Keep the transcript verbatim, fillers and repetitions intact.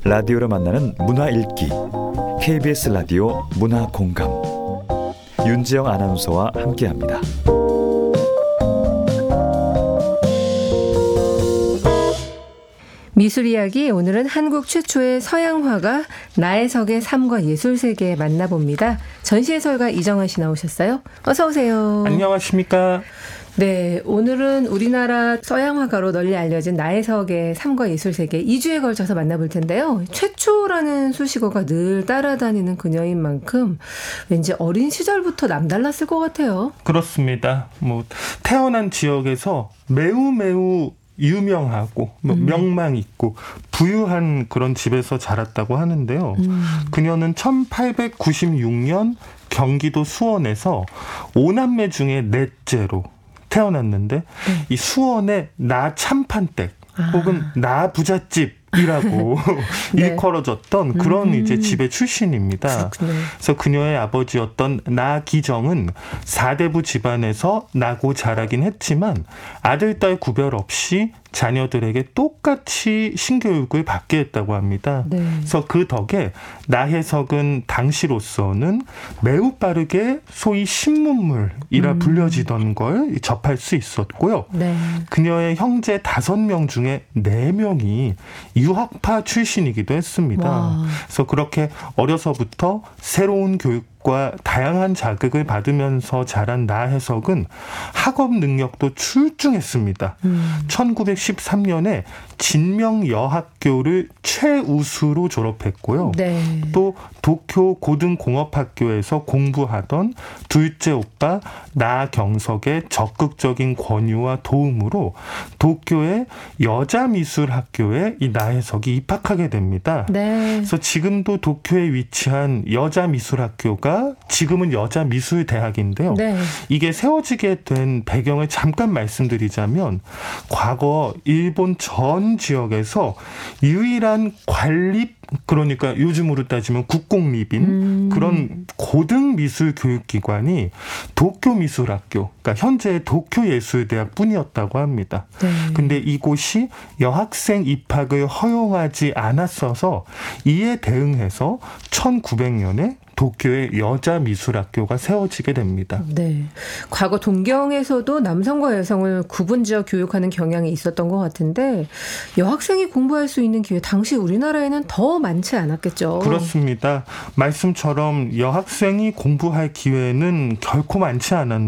라디오로 만나는 문화 읽기 케이비에스 라디오 문화 공감 윤지영 아나운서와 함께합니다. 미술 이야기, 오늘은 한국 최초의 서양화가 나혜석의 삶과 예술세계 만나봅니다. 전시해설가 이정환 씨 나오셨어요. 어서 오세요. 안녕하십니까. 네, 오늘은 우리나라 서양화가로 널리 알려진 나혜석의 삶과 예술세계 이 주에 걸쳐서 만나볼 텐데요. 최초라는 수식어가 늘 따라다니는 그녀인 만큼 왠지 어린 시절부터 남달랐을 것 같아요. 그렇습니다. 뭐 태어난 지역에서 매우 매우 유명하고 뭐 음. 명망 있고 부유한 그런 집에서 자랐다고 하는데요. 음. 그녀는 천팔백구십육 년 경기도 수원에서 오남매 중에 넷째로 태어났는데 네. 이 수원의 나 참판댁 아. 혹은 나 부잣집 이라고 네. 일컬어졌던 그런 음. 이제 집의 출신입니다. 그렇군요. 그래서 그녀의 아버지였던 나 기정은 사대부 집안에서 나고 자라긴 했지만 아들, 딸 구별 없이 자녀들에게 똑같이 신교육을 받게 했다고 합니다. 네. 그래서 그 덕에 나혜석은 당시로서는 매우 빠르게 소위 신문물이라 음. 불려지던 걸 접할 수 있었고요. 네. 그녀의 형제 다섯 명 중에 네 명이 유학파 출신이기도 했습니다. 와. 그래서 그렇게 어려서부터 새로운 교육과 다양한 자극을 받으면서 자란 나혜석은 학업 능력도 출중했습니다. 음. 천구백십삼 년에 진명여학교를 최우수로 졸업했고요. 네. 또 도쿄 고등공업학교에서 공부하던 둘째 오빠 나경석의 적극적인 권유와 도움으로 도쿄의 여자미술학교에 이 나혜석이 입학하게 됩니다. 네. 그래서 지금도 도쿄에 위치한 여자미술학교가 지금은 여자미술대학인데요. 네. 이게 세워지게 된 배경을 잠깐 말씀드리자면 과거 일본 전 지역에서 유일한 관립, 그러니까 요즘으로 따지면 국공립인 음. 그런 고등미술 교육기관이 도쿄미술학교, 그러니까 현재의 도쿄예술대학 뿐이었다고 합니다. 네. 근데 이곳이 여학생 입학을 허용하지 않았어서 이에 대응해서 천구백 년에 도쿄의 여자미술학교가 세워지게 됩니다. 네. 과거 동경에서도 남성과 여성을 구분지어 교육하는 경향이 있었던 것 같은데 여학생이 공부할 수 있는 기회 당시 우리나라에는 더 많지 않았겠죠. 그렇습니다. 말씀처럼 여학생이 공부할 기회는 결코 많지 않았는데